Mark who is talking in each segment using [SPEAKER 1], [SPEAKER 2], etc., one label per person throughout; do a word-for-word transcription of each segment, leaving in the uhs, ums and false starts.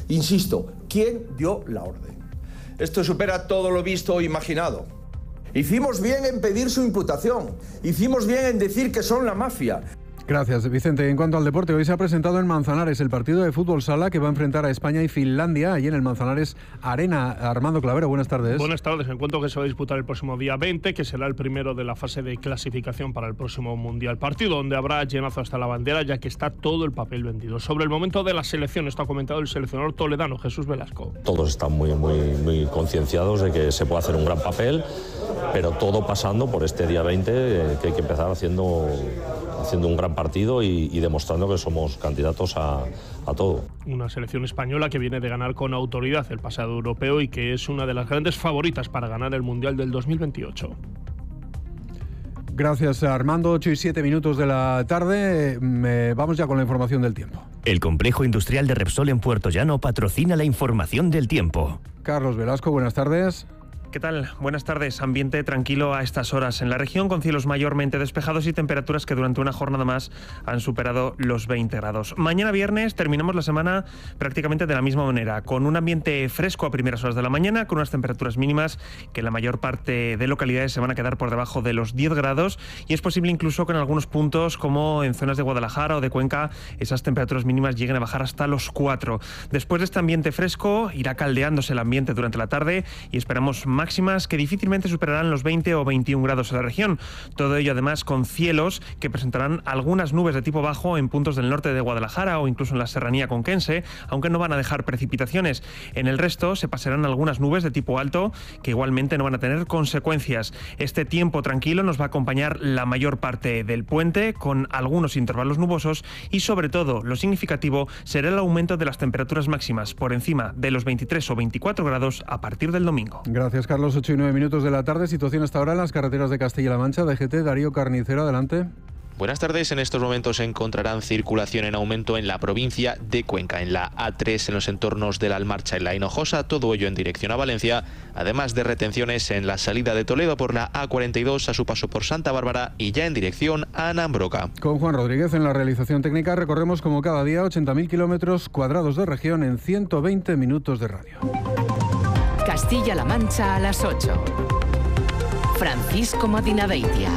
[SPEAKER 1] Insisto, ¿quién dio la orden? Esto supera todo lo visto o imaginado. Hicimos bien en pedir su imputación, hicimos bien en decir que son la mafia.
[SPEAKER 2] Gracias, Vicente. En cuanto al deporte, hoy se ha presentado en Manzanares el partido de fútbol sala que va a enfrentar a España y Finlandia, allí en el Manzanares Arena. Armando Clavero, buenas tardes.
[SPEAKER 3] Buenas tardes. Encuentro que se va a disputar el próximo día veinte, que será el primero de la fase de clasificación para el próximo Mundial. Partido donde habrá llenazo hasta la bandera, ya que está todo el papel vendido. Sobre el momento de la selección, esto ha comentado el seleccionador toledano, Jesús Velasco.
[SPEAKER 4] Todos están muy, muy, muy concienciados de que se puede hacer un gran papel, pero todo pasando por este día veinte, eh, que hay que empezar haciendo... haciendo un gran partido y, y demostrando que somos candidatos a, a todo.
[SPEAKER 3] Una selección española que viene de ganar con autoridad el pasado europeo y que es una de las grandes favoritas para ganar el Mundial del dos mil veintiocho.
[SPEAKER 2] Gracias, Armando. ocho y siete minutos de la tarde. Eh, vamos ya con la información del tiempo.
[SPEAKER 5] El complejo industrial de Repsol en Puerto Llano patrocina la información del tiempo.
[SPEAKER 2] Carlos Velasco, buenas tardes.
[SPEAKER 6] ¿Qué tal? Buenas tardes. Ambiente tranquilo a estas horas en la región, con cielos mayormente despejados y temperaturas que durante una jornada más han superado los veinte grados. Mañana viernes terminamos la semana prácticamente de la misma manera, con un ambiente fresco a primeras horas de la mañana, con unas temperaturas mínimas que en la mayor parte de localidades se van a quedar por debajo de los diez grados, y es posible incluso que en algunos puntos, como en zonas de Guadalajara o de Cuenca, esas temperaturas mínimas lleguen a bajar hasta los cuatro. Después de este ambiente fresco, irá caldeándose el ambiente durante la tarde y esperamos más máximas que difícilmente superarán los veinte o veintiún grados en la región. Todo ello además con cielos que presentarán algunas nubes de tipo bajo en puntos del norte de Guadalajara o incluso en la serranía conquense, aunque no van a dejar precipitaciones. En el resto se pasarán algunas nubes de tipo alto que igualmente no van a tener consecuencias. Este tiempo tranquilo nos va a acompañar la mayor parte del puente, con algunos intervalos nubosos, y sobre todo lo significativo será el aumento de las temperaturas máximas por encima de los veintitrés o veinticuatro grados a partir del domingo.
[SPEAKER 2] Gracias, Carlos. ocho y nueve minutos de la tarde. Situación hasta ahora en las carreteras de Castilla-La Mancha. D G T, Darío Carnicero, adelante.
[SPEAKER 7] Buenas tardes. En estos momentos se encontrarán circulación en aumento en la provincia de Cuenca, en la A tres, en los entornos de la Almarcha y la Hinojosa, todo ello en dirección a Valencia, además de retenciones en la salida de Toledo por la A cuarenta y dos a su paso por Santa Bárbara y ya en dirección a Anambroca.
[SPEAKER 2] Con Juan Rodríguez en la realización técnica recorremos como cada día ochenta mil kilómetros cuadrados de región en ciento veinte minutos de radio.
[SPEAKER 8] Castilla-La Mancha a las ocho. Francisco Madinaveitia.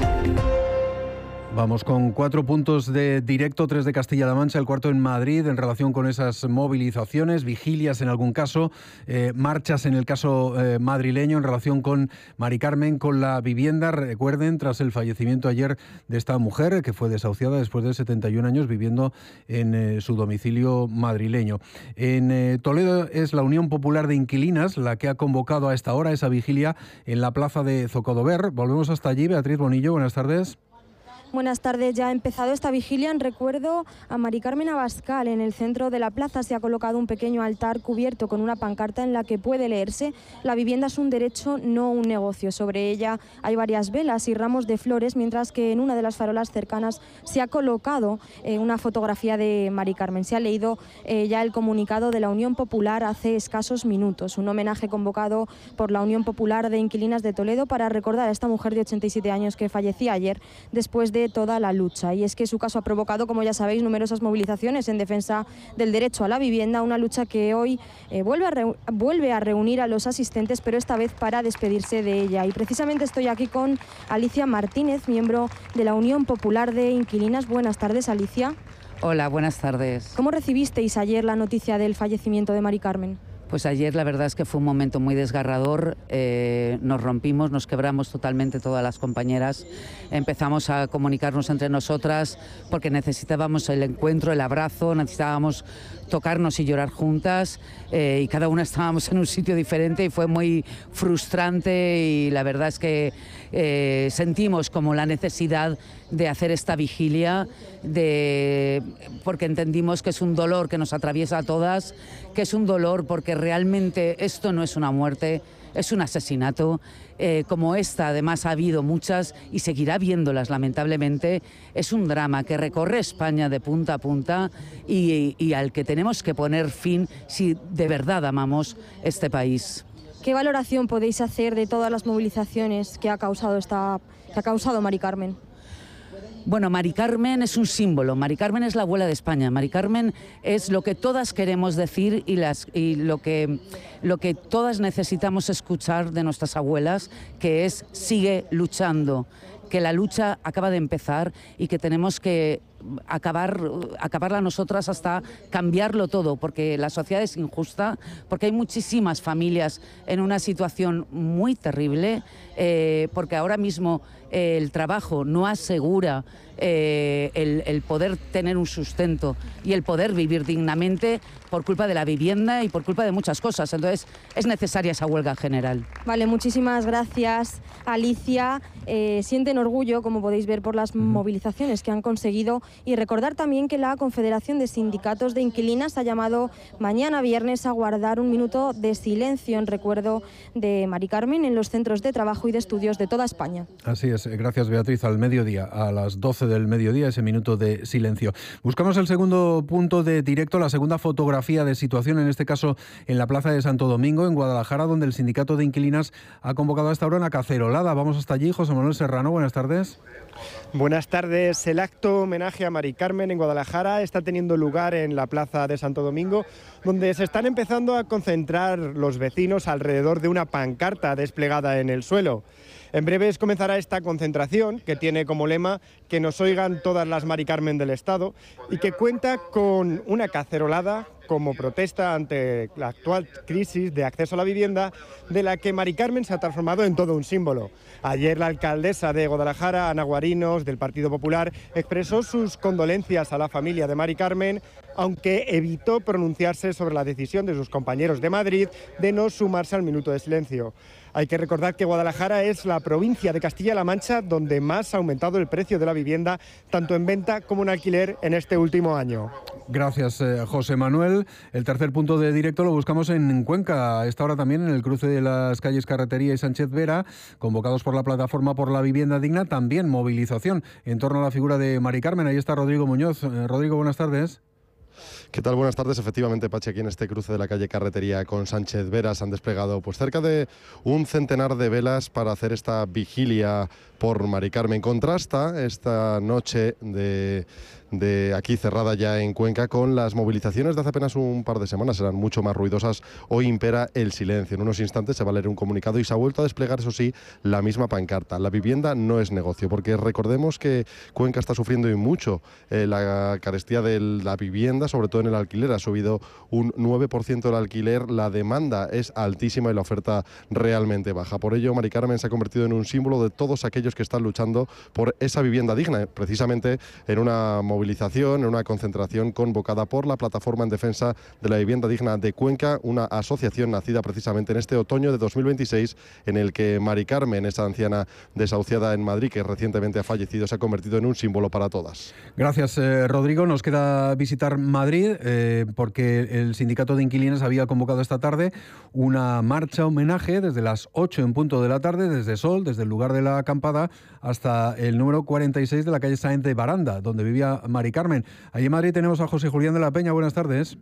[SPEAKER 2] Vamos con cuatro puntos de directo, tres de Castilla-La Mancha, el cuarto en Madrid, en relación con esas movilizaciones, vigilias en algún caso, eh, marchas en el caso eh, madrileño en relación con Mari Carmen, con la vivienda. Recuerden, tras el fallecimiento ayer de esta mujer, que fue desahuciada después de setenta y un años viviendo en eh, su domicilio madrileño. En eh, Toledo es la Unión Popular de Inquilinas la que ha convocado a esta hora esa vigilia en la plaza de Zocodover. Volvemos hasta allí. Beatriz Bonillo, buenas tardes.
[SPEAKER 9] Buenas tardes. Ya ha empezado esta vigilia en recuerdo a Mari Carmen Abascal. En el centro de la plaza se ha colocado un pequeño altar cubierto con una pancarta en la que puede leerse: la vivienda es un derecho, no un negocio. Sobre ella hay varias velas y ramos de flores, mientras que en una de las farolas cercanas se ha colocado eh, una fotografía de Mari Carmen. Se ha leído eh, ya el comunicado de la Unión Popular hace escasos minutos, un homenaje convocado por la Unión Popular de Inquilinas de Toledo para recordar a esta mujer de ochenta y siete años que fallecía ayer después de toda la lucha. Y es que su caso ha provocado, como ya sabéis, numerosas movilizaciones en defensa del derecho a la vivienda, una lucha que hoy eh, vuelve, a re vuelve a reunir a los asistentes, pero esta vez para despedirse de ella. Y precisamente estoy aquí con Alicia Martínez, miembro de la Unión Popular de Inquilinas. Buenas tardes, Alicia.
[SPEAKER 10] Hola, buenas tardes.
[SPEAKER 9] ¿Cómo recibisteis ayer la noticia del fallecimiento de Mari Carmen?
[SPEAKER 10] Pues ayer la verdad es que fue un momento muy desgarrador, eh, nos rompimos, nos quebramos totalmente todas las compañeras, empezamos a comunicarnos entre nosotras porque necesitábamos el encuentro, el abrazo, necesitábamos tocarnos y llorar juntas, eh, y cada una estábamos en un sitio diferente y fue muy frustrante, y la verdad es que eh, sentimos como la necesidad de hacer esta vigilia, de, porque entendimos que es un dolor que nos atraviesa a todas, que es un dolor porque realmente esto no es una muerte, es un asesinato. Eh, como esta, además ha habido muchas y seguirá viéndolas lamentablemente. Es un drama que recorre España de punta a punta y, y al que tenemos que poner fin si de verdad amamos este país.
[SPEAKER 9] ¿Qué valoración podéis hacer de todas las movilizaciones que ha causado, esta, que ha causado Mari Carmen?
[SPEAKER 10] Bueno, Mari Carmen es un símbolo. Mari Carmen es la abuela de España. Mari Carmen es lo que todas queremos decir y, las, y lo, que, lo que todas necesitamos escuchar de nuestras abuelas, que es sigue luchando, que la lucha acaba de empezar y que tenemos que acabar, acabarla nosotras hasta cambiarlo todo, porque la sociedad es injusta, porque hay muchísimas familias en una situación muy terrible, eh, porque ahora mismo eh, el trabajo no asegura eh, el, el poder tener un sustento y el poder vivir dignamente por culpa de la vivienda y por culpa de muchas cosas. Entonces es necesaria esa huelga general.
[SPEAKER 9] Vale, muchísimas gracias, Alicia. Eh, sienten orgullo, como podéis ver, por las movilizaciones que han conseguido, y recordar también que la Confederación de Sindicatos de Inquilinas ha llamado mañana viernes a guardar un minuto de silencio en recuerdo de Mari Carmen en los centros de trabajo y de estudios de toda España.
[SPEAKER 2] Así es, gracias Beatriz. Al mediodía, a las doce del mediodía, ese minuto de silencio. Buscamos el segundo punto de directo, la segunda fotografía de situación, en este caso en la Plaza de Santo Domingo, en Guadalajara, donde el Sindicato de Inquilinas ha convocado a esta hora una cacerolada. Vamos hasta allí. José Manuel Serrano, buenas tardes.
[SPEAKER 11] Buenas tardes. El acto homenaje a Mari Carmen en Guadalajara está teniendo lugar en la Plaza de Santo Domingo, donde se están empezando a concentrar los vecinos alrededor de una pancarta desplegada en el suelo. En breves comenzará esta concentración, que tiene como lema que nos oigan todas las Mari Carmen del Estado, y que cuenta con una cacerolada como protesta ante la actual crisis de acceso a la vivienda, de la que Mari Carmen se ha transformado en todo un símbolo. Ayer la alcaldesa de Guadalajara, Ana Guarinos, del Partido Popular, expresó sus condolencias a la familia de Mari Carmen, aunque evitó pronunciarse sobre la decisión de sus compañeros de Madrid de no sumarse al minuto de silencio. Hay que recordar que Guadalajara es la provincia de Castilla-La Mancha donde más ha aumentado el precio de la vivienda, tanto en venta como en alquiler, en este último año.
[SPEAKER 2] Gracias, eh, José Manuel. El tercer punto de directo lo buscamos en Cuenca, a esta hora también en el cruce de las calles Carretería y Sánchez Vera, convocados por la Plataforma por la Vivienda Digna, también movilización en torno a la figura de Mari Carmen. Ahí está Rodrigo Muñoz. Eh, Rodrigo, buenas tardes.
[SPEAKER 12] ¿Qué tal? Buenas tardes. Efectivamente, Pachi, aquí en este cruce de la calle Carretería con Sánchez Vera se han desplegado pues cerca de un centenar de velas para hacer esta vigilia por Mari Carmen. Contrasta esta noche de, de aquí cerrada ya en Cuenca con las movilizaciones de hace apenas un par de semanas. Eran mucho más ruidosas. Hoy impera el silencio. En unos instantes se va a leer un comunicado y se ha vuelto a desplegar, eso sí, la misma pancarta. La vivienda no es negocio, porque recordemos que Cuenca está sufriendo y mucho eh, la carestía de la vivienda, sobre todo en el alquiler. Ha subido un nueve por ciento el alquiler, la demanda es altísima y la oferta realmente baja. Por ello, Mari Carmen se ha convertido en un símbolo de todos aquellos que están luchando por esa vivienda digna, precisamente en una movilización, en una concentración convocada por la Plataforma en Defensa de la Vivienda Digna de Cuenca, una asociación nacida precisamente en este otoño de dos mil veintiséis, en el que Mari Carmen, esa anciana desahuciada en Madrid, que recientemente ha fallecido, se ha convertido en un símbolo para todas.
[SPEAKER 2] Gracias, eh, Rodrigo. Nos queda visitar Madrid, eh, porque el Sindicato de Inquilinas había convocado esta tarde una marcha homenaje desde las ocho en punto de la tarde, desde Sol, desde el lugar de la acampada, hasta el número cuarenta y seis de la calle Sáenz de Baranda, donde vivía Mari Carmen. Allí en Madrid tenemos a José Julián de la Peña. Buenas tardes.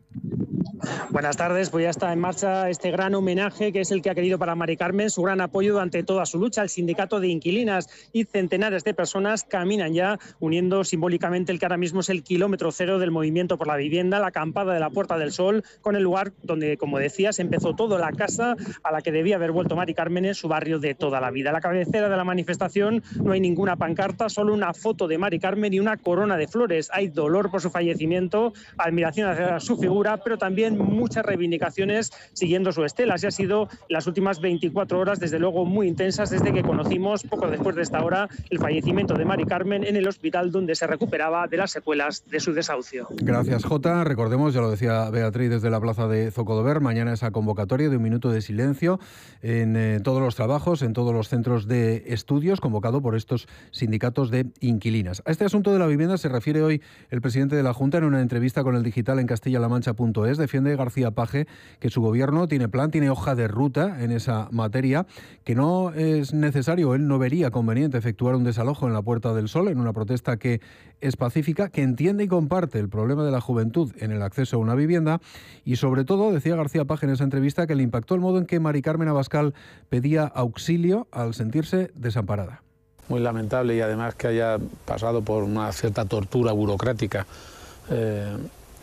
[SPEAKER 13] Buenas tardes, pues ya está en marcha este gran homenaje que es el que ha querido para Mari Carmen, su gran apoyo durante toda su lucha. El Sindicato de Inquilinas y centenares de personas caminan ya uniendo simbólicamente el que ahora mismo es el kilómetro cero del movimiento por la vivienda, la acampada de la Puerta del Sol, con el lugar donde, como decías, empezó todo, la casa a la que debía haber vuelto Mari Carmen en su barrio de toda la vida. A la cabecera de la manifestación no hay ninguna pancarta, solo una foto de Mari Carmen y una corona de flores. Hay dolor por su fallecimiento, admiración hacia su figura, pero también muchas reivindicaciones siguiendo su estela. Así ha sido las últimas veinticuatro horas, desde luego muy intensas, desde que conocimos, poco después de esta hora, el fallecimiento de Mari Carmen en el hospital donde se recuperaba de las secuelas de su desahucio.
[SPEAKER 2] Gracias, Jota. Recordemos, ya lo decía Beatriz desde la plaza de Zocodover, mañana esa convocatoria de un minuto de silencio en eh, todos los trabajos, en todos los centros de estudios, convocado por estos sindicatos de inquilinas. A este asunto de la vivienda se refiere hoy el presidente de la Junta en una entrevista con el digital en castilla la mancha punto es. Defiende García Page que su gobierno tiene plan, tiene hoja de ruta en esa materia, que no es necesario, él no vería conveniente efectuar un desalojo en la Puerta del Sol, en una protesta que es pacífica, que entiende y comparte el problema de la juventud en el acceso a una vivienda y, sobre todo, decía García Page en esa entrevista, que le impactó el modo en que Mari Carmen Abascal pedía auxilio al sentirse desamparada.
[SPEAKER 14] muy lamentable, y además que haya pasado por una cierta tortura burocrática. Eh,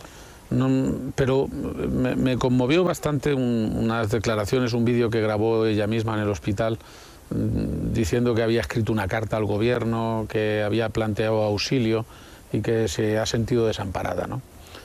[SPEAKER 14] no, pero me, me conmovió bastante un, unas declaraciones, un vídeo que grabó ella misma en el hospital, diciendo que había escrito una carta al gobierno, que había planteado auxilio y que se ha sentido desamparada, ¿no?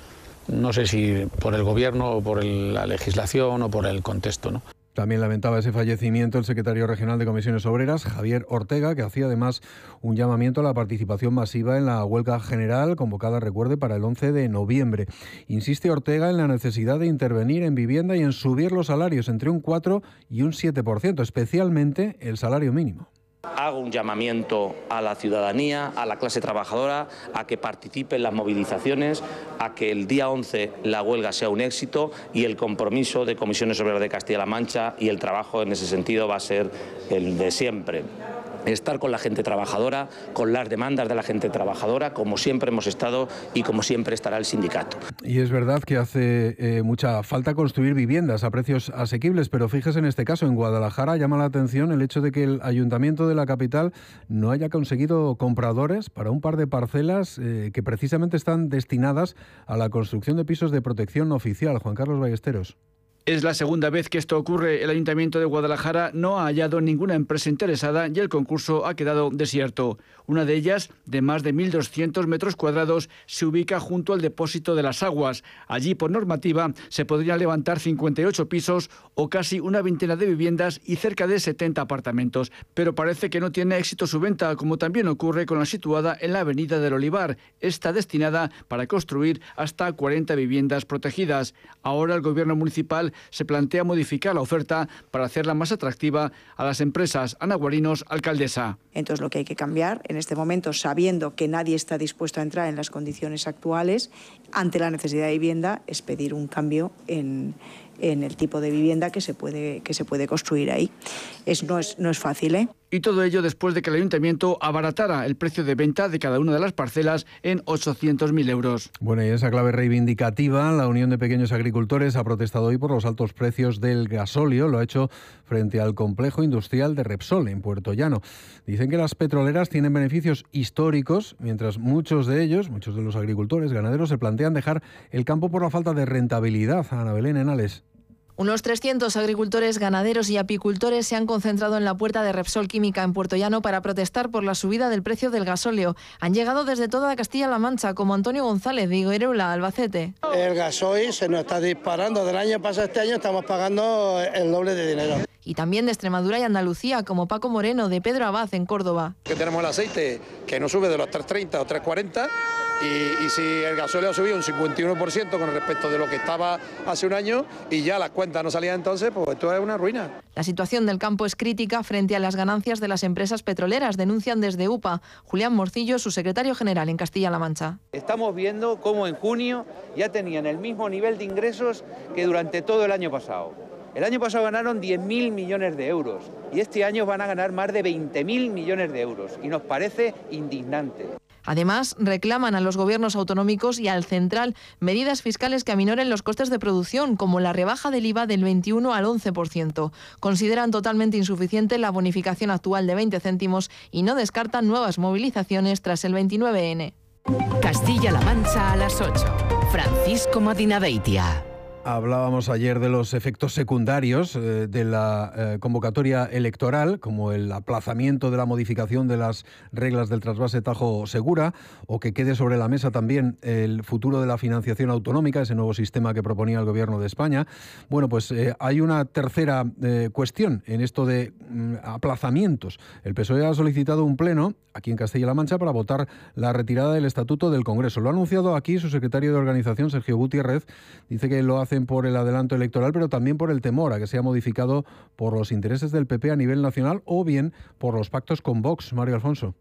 [SPEAKER 14] No sé si por el gobierno o por el, la legislación o por el contexto, ¿no?
[SPEAKER 2] También lamentaba ese fallecimiento el secretario regional de Comisiones Obreras, Javier Ortega, que hacía además un llamamiento a la participación masiva en la huelga general convocada, recuerde, para el once de noviembre. Insiste Ortega en la necesidad de intervenir en vivienda y en subir los salarios entre un cuatro y un siete por ciento, especialmente el salario mínimo.
[SPEAKER 15] Hago un llamamiento a la ciudadanía, a la clase trabajadora, a que participe en las movilizaciones, a que el día once la huelga sea un éxito, y el compromiso de Comisiones Obreras de Castilla-La Mancha y el trabajo en ese sentido va a ser el de siempre. Estar con la gente trabajadora, con las demandas de la gente trabajadora, como siempre hemos estado y como siempre estará el sindicato.
[SPEAKER 2] Y es verdad que hace eh, mucha falta construir viviendas a precios asequibles, pero fíjese en este caso, en Guadalajara llama la atención el hecho de que el ayuntamiento de la capital no haya conseguido compradores para un par de parcelas eh, que precisamente están destinadas a la construcción de pisos de protección oficial. Juan Carlos Ballesteros.
[SPEAKER 16] Es la segunda vez que esto ocurre. El Ayuntamiento de Guadalajara no ha hallado ninguna empresa interesada y el concurso ha quedado desierto. Una de ellas, de más de mil doscientos metros cuadrados, se ubica junto al depósito de las aguas. Allí, por normativa, se podrían levantar cincuenta y ocho pisos o casi una veintena de viviendas y cerca de setenta apartamentos. Pero parece que no tiene éxito su venta, como también ocurre con la situada en la Avenida del Olivar. Está destinada para construir hasta cuarenta viviendas protegidas. Ahora el gobierno municipal se plantea modificar la oferta para hacerla más atractiva a las empresas. Ana Guarinos, alcaldesa.
[SPEAKER 17] Entonces lo que hay que cambiar en este momento, sabiendo que nadie está dispuesto a entrar en las condiciones actuales, ante la necesidad de vivienda, es pedir un cambio en, en el tipo de vivienda que se puede, que se puede construir ahí. Es, no, es, no es fácil, ¿eh?
[SPEAKER 16] Y todo ello después de que el ayuntamiento abaratara el precio de venta de cada una de las parcelas en ochocientos mil euros.
[SPEAKER 2] Bueno, y en esa clave reivindicativa, la Unión de Pequeños Agricultores ha protestado hoy por los altos precios del gasóleo. Lo ha hecho frente al complejo industrial de Repsol, en Puerto Llano. Dicen que las petroleras tienen beneficios históricos, mientras muchos de ellos, muchos de los agricultores, ganaderos, se plantean dejar el campo por la falta de rentabilidad. Ana Belén Henales.
[SPEAKER 18] Unos trescientos agricultores, ganaderos y apicultores se han concentrado en la puerta de Repsol Química en Puerto Llano para protestar por la subida del precio del gasóleo. Han llegado desde toda Castilla-La Mancha, como Antonio González de Higuerola, Albacete.
[SPEAKER 19] El gasoil se nos está disparando. Del año pasado a este año estamos pagando el doble de dinero.
[SPEAKER 18] Y también de Extremadura y Andalucía, como Paco Moreno de Pedro Abad en Córdoba.
[SPEAKER 20] Que tenemos el aceite que no sube de los tres treinta o tres cuarenta. Y, y si el gasóleo ha subido un cincuenta y uno por ciento con respecto de lo que estaba hace un año y ya las cuentas no salían entonces, pues esto es una ruina.
[SPEAKER 18] La situación del campo es crítica frente a las ganancias de las empresas petroleras, denuncian desde U P A. Julián Morcillo, su secretario general en Castilla-La Mancha.
[SPEAKER 21] Estamos viendo cómo en junio ya tenían el mismo nivel de ingresos que durante todo el año pasado. El año pasado ganaron diez mil millones de euros y este año van a ganar más de veinte mil millones de euros y nos parece indignante.
[SPEAKER 18] Además, reclaman a los gobiernos autonómicos y al central medidas fiscales que aminoren los costes de producción, como la rebaja del I V A del veintiuno al once por ciento. Consideran totalmente insuficiente la bonificación actual de veinte céntimos y no descartan nuevas movilizaciones tras el veintinueve ene.
[SPEAKER 8] Castilla-La Mancha a las ocho. Francisco Madinabeitia.
[SPEAKER 2] Hablábamos ayer de los efectos secundarios eh, de la eh, convocatoria electoral, como el aplazamiento de la modificación de las reglas del trasvase Tajo-Segura, o que quede sobre la mesa también el futuro de la financiación autonómica, ese nuevo sistema que proponía el Gobierno de España. Bueno, pues eh, hay una tercera eh, cuestión en esto de mm, aplazamientos. El P S O E ha solicitado un pleno aquí en Castilla-La Mancha para votar la retirada del Estatuto del Congreso. Lo ha anunciado aquí su secretario de Organización, Sergio Gutiérrez. Dice que lo hace por el adelanto electoral, pero también por el temor a que sea modificado por los intereses del P P a nivel nacional o bien por los pactos con Vox. Mario Alfonso.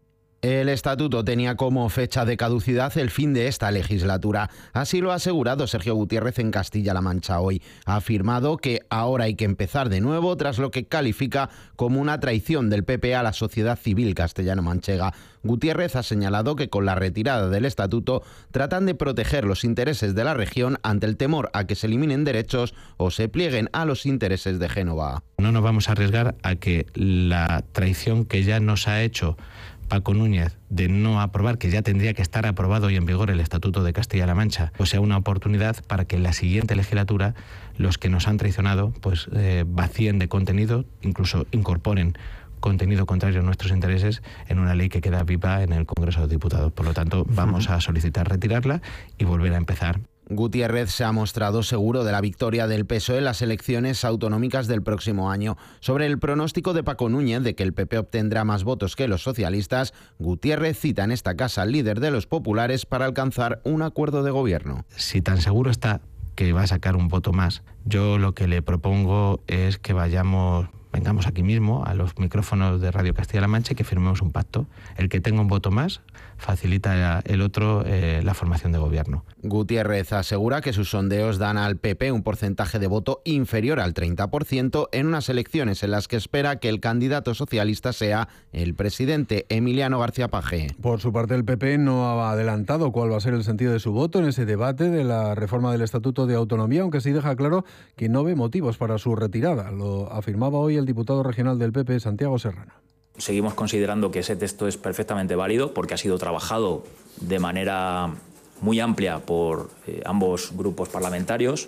[SPEAKER 1] El estatuto tenía como fecha de caducidad el fin de esta legislatura. Así lo ha asegurado Sergio Gutiérrez en Castilla-La Mancha hoy. Ha afirmado que ahora hay que empezar de nuevo tras lo que califica como una traición del P P a la sociedad civil castellano-manchega. Gutiérrez ha señalado que con la retirada del estatuto tratan de proteger los intereses de la región ante el temor a que se eliminen derechos o se plieguen a los intereses de Génova.
[SPEAKER 22] No nos vamos a arriesgar a que la traición que ya nos ha hecho Paco Núñez de no aprobar, que ya tendría que estar aprobado y en vigor el Estatuto de Castilla-La Mancha, pues sea una oportunidad para que en la siguiente legislatura los que nos han traicionado pues eh, vacíen de contenido, incluso incorporen contenido contrario a nuestros intereses en una ley que queda viva en el Congreso de Diputados. Por lo tanto, vamos a solicitar retirarla y volver a empezar.
[SPEAKER 1] Gutiérrez se ha mostrado seguro de la victoria del P S O E en las elecciones autonómicas del próximo año. Sobre el pronóstico de Paco Núñez de que el P P obtendrá más votos que los socialistas, Gutiérrez cita en esta casa al líder de los populares para alcanzar un acuerdo de gobierno.
[SPEAKER 22] Si tan seguro está que va a sacar un voto más, yo lo que le propongo es que vayamos... vengamos aquí mismo a los micrófonos de Radio Castilla-La Mancha y que firmemos un pacto. El que tenga un voto más facilita el otro eh, la formación de gobierno.
[SPEAKER 1] Gutiérrez asegura que sus sondeos dan al P P un porcentaje de voto inferior al treinta por ciento en unas elecciones en las que espera que el candidato socialista sea el presidente Emiliano García Paje.
[SPEAKER 2] Por su parte, el P P no ha adelantado cuál va a ser el sentido de su voto en ese debate de la reforma del Estatuto de Autonomía, aunque sí deja claro que no ve motivos para su retirada. Lo afirmaba hoy el diputado regional del P P, Santiago Serrano.
[SPEAKER 23] Seguimos considerando que ese texto es perfectamente válido porque ha sido trabajado de manera muy amplia por eh, ambos grupos parlamentarios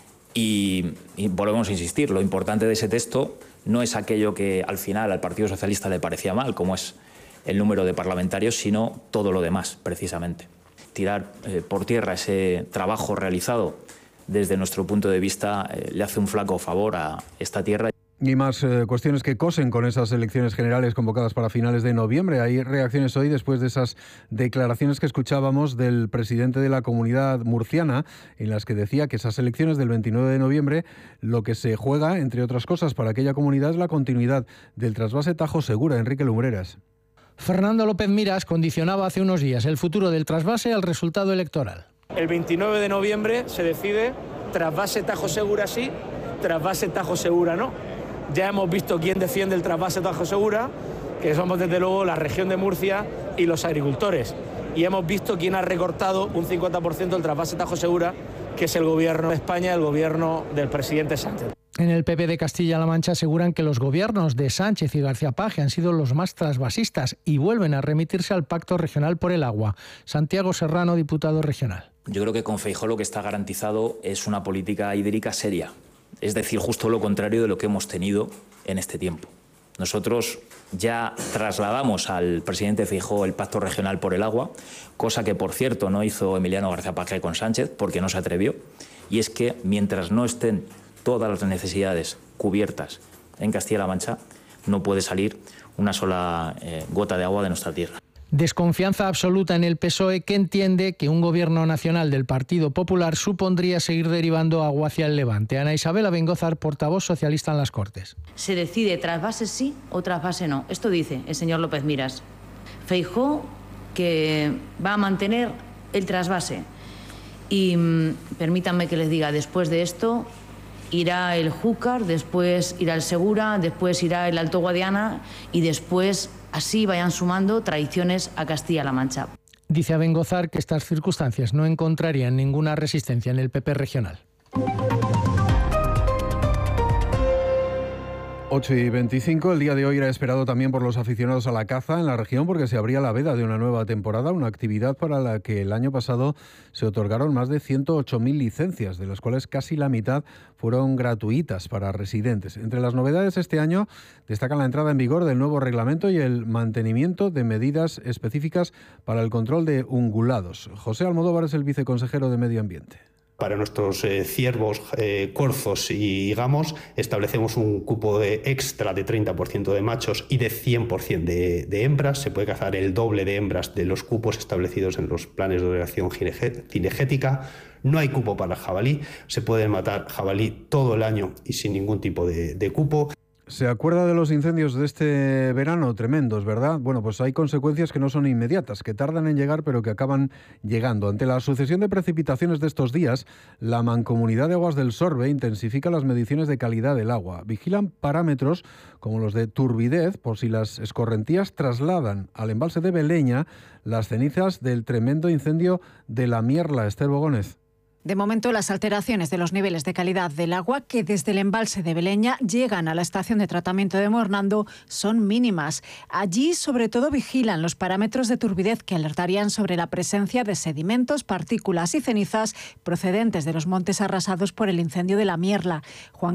[SPEAKER 23] y, y volvemos a insistir, lo importante de ese texto no es aquello que al final al Partido Socialista le parecía mal, como es el número de parlamentarios, sino todo lo demás, precisamente. Tirar eh, por tierra ese trabajo realizado desde nuestro punto de vista eh, le hace un flaco favor a esta tierra.
[SPEAKER 2] Y más eh, cuestiones que cosen con esas elecciones generales convocadas para finales de noviembre. Hay reacciones hoy después de esas declaraciones que escuchábamos del presidente de la Comunidad Murciana, en las que decía que esas elecciones del veintinueve de noviembre lo que se juega, entre otras cosas, para aquella comunidad es la continuidad del trasvase Tajo Segura. Enrique Lumbreras.
[SPEAKER 24] Fernando López Miras condicionaba hace unos días el futuro del trasvase al resultado electoral.
[SPEAKER 25] El veintinueve de noviembre se decide trasvase Tajo Segura sí, trasvase Tajo Segura no. Ya hemos visto quién defiende el trasvase Tajo Segura, que somos desde luego la región de Murcia y los agricultores. Y hemos visto quién ha recortado un cincuenta por ciento el trasvase Tajo Segura, que es el gobierno de España, el gobierno del presidente Sánchez.
[SPEAKER 24] En el P P de Castilla-La Mancha aseguran que los gobiernos de Sánchez y García Paje han sido los más trasvasistas y vuelven a remitirse al Pacto Regional por el Agua. Santiago Serrano, diputado regional.
[SPEAKER 15] Yo creo que con Feijóo lo que está garantizado es una política hídrica seria. Es decir, justo lo contrario de lo que hemos tenido en este tiempo. Nosotros ya trasladamos al presidente Feijóo el Pacto Regional por el Agua, cosa que, por cierto, no hizo Emiliano García Paje con Sánchez porque no se atrevió. Y es que mientras no estén todas las necesidades cubiertas en Castilla-La Mancha, no puede salir una sola eh, gota de agua de nuestra tierra.
[SPEAKER 24] Desconfianza absoluta en el P S O E, que entiende que un gobierno nacional del Partido Popular supondría seguir derivando agua hacia el Levante. Ana Isabel Abengozar, portavoz socialista en las Cortes.
[SPEAKER 26] Se decide trasvase sí o trasvase no. Esto dice el señor López Miras. Feijóo que va a mantener el trasvase. Y mmm, permítanme que les diga, después de esto irá el Júcar, después irá el Segura, después irá el Alto Guadiana y después así vayan sumando traiciones a Castilla-La Mancha.
[SPEAKER 24] Dice Abengozar que estas circunstancias no encontrarían ninguna resistencia en el P P regional.
[SPEAKER 2] ocho y veinticinco, el día de hoy era esperado también por los aficionados a la caza en la región porque se abría la veda de una nueva temporada, una actividad para la que el año pasado se otorgaron más de ciento ocho mil licencias, de las cuales casi la mitad fueron gratuitas para residentes. Entre las novedades este año destacan la entrada en vigor del nuevo reglamento y el mantenimiento de medidas específicas para el control de ungulados. José Almodóvar es el viceconsejero de Medio Ambiente.
[SPEAKER 27] Para nuestros eh, ciervos, eh, corzos y gamos establecemos un cupo de extra de treinta por ciento de machos y de cien por ciento de, de hembras. Se puede cazar el doble de hembras de los cupos establecidos en los planes de ordenación cinegética. No hay cupo para jabalí, se puede matar jabalí todo el año y sin ningún tipo de, de cupo.
[SPEAKER 2] ¿Se acuerda de los incendios de este verano? Tremendos, ¿verdad? Bueno, pues hay consecuencias que no son inmediatas, que tardan en llegar, pero que acaban llegando. Ante la sucesión de precipitaciones de estos días, la Mancomunidad de Aguas del Sorbe intensifica las mediciones de calidad del agua. Vigilan parámetros como los de turbidez, por si las escorrentías trasladan al embalse de Beleña las cenizas del tremendo incendio de la Mierla. Esther Bogónez.
[SPEAKER 3] De momento, las alteraciones de los niveles de calidad del agua que desde el embalse de Beleña llegan a la estación de tratamiento de Mornando son mínimas. Allí, sobre todo, vigilan los parámetros de turbidez que alertarían sobre la presencia de sedimentos, partículas y cenizas procedentes de los montes arrasados por el incendio de la Mierla. Juan